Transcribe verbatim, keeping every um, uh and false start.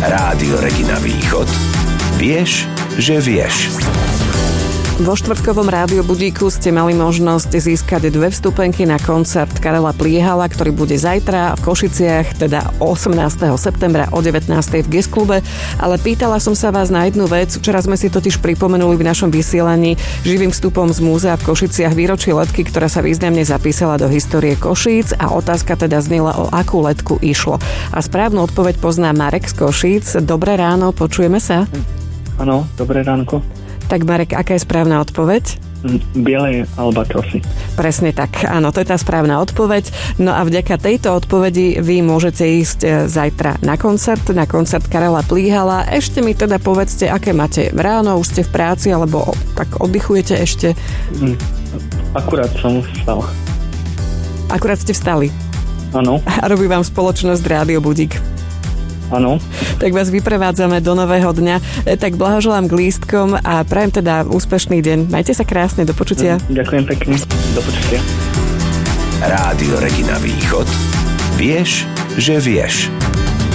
Rádio Regina Východ. Vieš, že vieš. Vo štvrtkovom rádio budíku ste mali možnosť získať dve vstupenky na koncert Karela Pliehala, ktorý bude zajtra v Košiciach, teda osemnásteho septembra o devätnástej v Guest klube. Ale pýtala som sa vás na jednu vec. Včera sme si totiž pripomenuli v našom vysielaní živým vstupom z múzea v Košiciach výročie letky, ktorá sa významne zapísala do histórie Košíc, a otázka teda znela, o akú letku išlo. A správnu odpoveď pozná Marek z Košíc. Dobré ráno, počujeme sa? Áno, dobré ránko. Tak Marek, aká je správna odpoveď? Biele albatrosy. Presne tak, áno, to je tá správna odpoveď. No a vďaka tejto odpovedi vy môžete ísť zajtra na koncert, na koncert Karela Pliehala. Ešte mi teda povedzte, aké máte ráno, už ste v práci, alebo tak oddychujete ešte? Akurát som vstal. Akurát ste vstali? Áno. A robí vám spoločnosť Rádio Budík? Áno. Tak vás vyprevádzame do nového dňa. Tak blahoželám k lístkom a prajem teda úspešný deň. Majte sa krásne, do počutia. Ďakujem pekne, do počutia. Rádio Regina Východ. Vieš, že vieš.